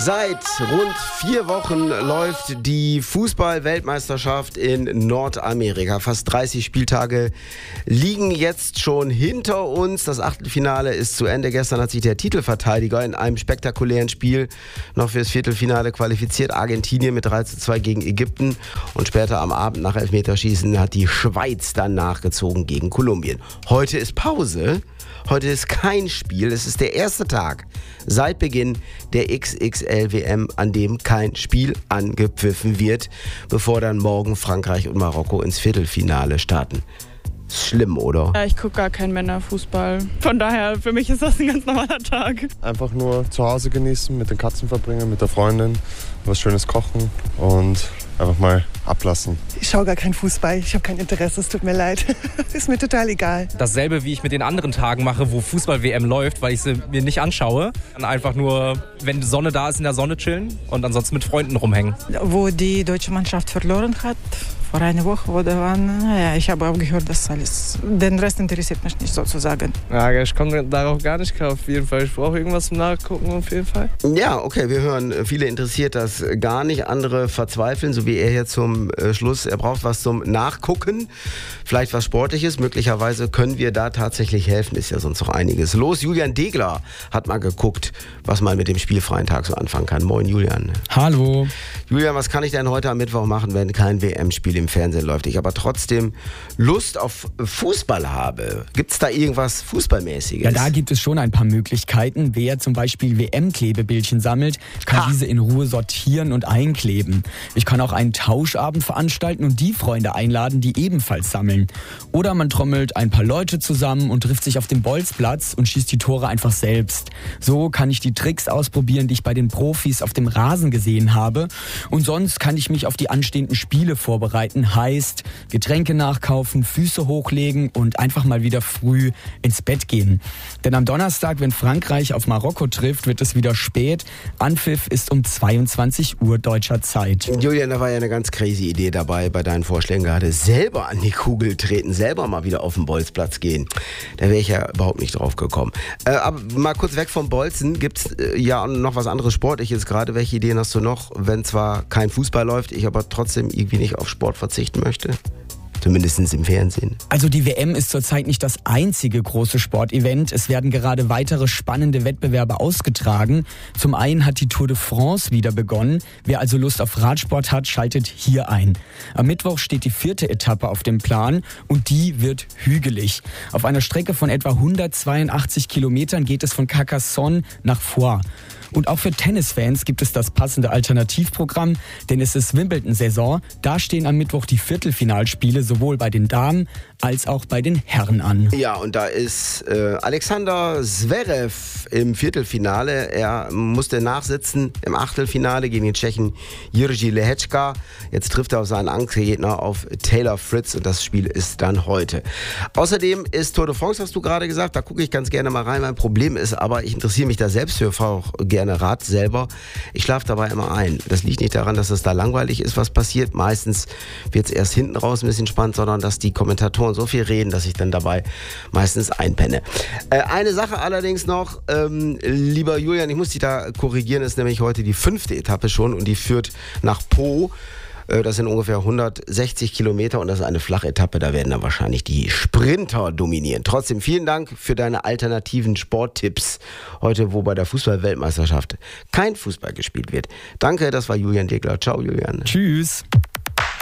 Seit rund 4 Wochen läuft die Fußball-Weltmeisterschaft in Nordamerika. Fast 30 Spieltage liegen jetzt schon hinter uns. Das Achtelfinale ist zu Ende. Gestern hat sich der Titelverteidiger in einem spektakulären Spiel noch fürs Viertelfinale qualifiziert. Argentinien mit 3:2 gegen Ägypten. Und später am Abend nach Elfmeterschießen hat die Schweiz dann nachgezogen gegen Kolumbien. Heute ist Pause. Heute ist kein Spiel. Es ist der erste Tag seit Beginn der XXL-WM, an dem kein Spiel angepfiffen wird, bevor dann morgen Frankreich und Marokko ins Viertelfinale starten. Ist schlimm, oder? Ja, ich gucke gar keinen Männerfußball. Von daher, für mich ist das ein ganz normaler Tag. Einfach nur zu Hause genießen, mit den Katzen verbringen, mit der Freundin, was Schönes kochen und einfach mal ablassen. Ich schaue gar keinen Fußball, ich habe kein Interesse, es tut mir leid. Ist mir total egal. Dasselbe, wie ich mit den anderen Tagen mache, wo Fußball-WM läuft, weil ich sie mir nicht anschaue. Dann einfach nur, wenn die Sonne da ist, in der Sonne chillen und ansonsten mit Freunden rumhängen. Wo die deutsche Mannschaft verloren hat, vor einer Woche oder wann, ja, ich habe auch gehört, dass alles, den Rest interessiert mich nicht sozusagen. Ja, ich komme darauf gar nicht klar, auf jeden Fall. Ich brauche irgendwas zum Nachgucken auf jeden Fall. Ja, okay, wir hören, viele interessiert das gar nicht, andere verzweifeln, so wie er hier zum Schluss. Er braucht was zum Nachgucken, vielleicht was Sportliches, möglicherweise können wir da tatsächlich helfen, ist ja sonst noch einiges los. Julian Degler hat mal geguckt, was man mit dem spielfreien Tag so anfangen kann. Moin Julian. Hallo. Julian, was kann ich denn heute am Mittwoch machen, wenn kein WM-Spiel im Fernsehen läuft, ich aber trotzdem Lust auf Fußball habe? Gibt es da irgendwas Fußballmäßiges? Ja, da gibt es schon ein paar Möglichkeiten. Wer zum Beispiel WM-Klebebildchen sammelt, kann diese in Ruhe sortieren und einkleben. Ich kann auch einen Tauschabend veranstalten und die Freunde einladen, die ebenfalls sammeln. Oder man trommelt ein paar Leute zusammen und trifft sich auf dem Bolzplatz und schießt die Tore einfach selbst. So kann ich die Tricks ausprobieren, die ich bei den Profis auf dem Rasen gesehen habe. Und sonst kann ich mich auf die anstehenden Spiele vorbereiten. Heißt, Getränke nachkaufen, Füße hochlegen und einfach mal wieder früh ins Bett gehen. Denn am Donnerstag, wenn Frankreich auf Marokko trifft, wird es wieder spät. Anpfiff ist um 22 Uhr deutscher Zeit. Julian, da war ja eine ganz crazy Idee dabei bei deinen Vorschlägen gerade. Selber an die Kugel treten, selber mal wieder auf den Bolzplatz gehen. Da wäre ich ja überhaupt nicht drauf gekommen. Aber mal kurz weg vom Bolzen, gibt es ja noch was anderes Sportliches gerade. Welche Ideen hast du noch, wenn zwar kein Fußball läuft, ich aber trotzdem irgendwie nicht auf Sport verzichten möchte? Zumindest im Fernsehen. Also die WM ist zurzeit nicht das einzige große Sportevent. Es werden gerade weitere spannende Wettbewerbe ausgetragen. Zum einen hat die Tour de France wieder begonnen. Wer also Lust auf Radsport hat, schaltet hier ein. Am Mittwoch steht die 4. Etappe auf dem Plan und die wird hügelig. Auf einer Strecke von etwa 182 Kilometern geht es von Carcassonne nach Foix. Und auch für Tennisfans gibt es das passende Alternativprogramm, denn es ist Wimbledon-Saison. Da stehen am Mittwoch die Viertelfinalspiele sowohl bei den Damen als auch bei den Herren an. Ja, und da ist Alexander Zverev im Viertelfinale. Er musste nachsitzen im Achtelfinale gegen den Tschechen Jiří Lehečka. Jetzt trifft er auf seinen Angstgegner auf Taylor Fritz und das Spiel ist dann heute. Außerdem ist Tour de France, hast du gerade gesagt, da gucke ich ganz gerne mal rein. Mein Problem ist aber, ich interessiere mich da selbst für, fahre auch gerne Rad selber. Ich schlafe dabei immer ein. Das liegt nicht daran, dass es da langweilig ist, was passiert. Meistens wird es erst hinten raus ein bisschen spannend, sondern dass die Kommentatoren so viel reden, dass ich dann dabei meistens einpenne. Eine Sache allerdings noch, lieber Julian, ich muss dich da korrigieren, ist nämlich heute die 5. Etappe schon und die führt nach Po. Das sind ungefähr 160 Kilometer und das ist eine Flachetappe, da werden dann wahrscheinlich die Sprinter dominieren. Trotzdem vielen Dank für deine alternativen Sporttipps heute, wo bei der Fußball-Weltmeisterschaft kein Fußball gespielt wird. Danke, das war Julian Degler. Ciao, Julian. Tschüss.